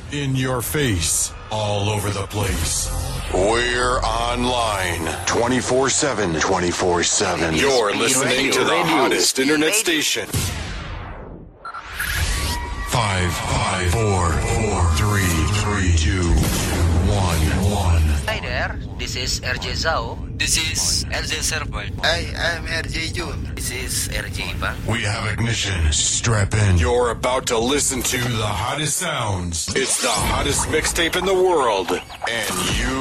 In your face. All over the place. We're online 24/7. 24/7. You're listening to the hottest internet station. 5, 4, 3, 2, 1. Hi there, this is RJ Zhao. This is LJ Serval. Hi, I'm RJ Jun. This is RJ Ivan. We have ignition. Strap in. You're about to listen to the hottest sounds. It's the hottest mixtape in the world. And you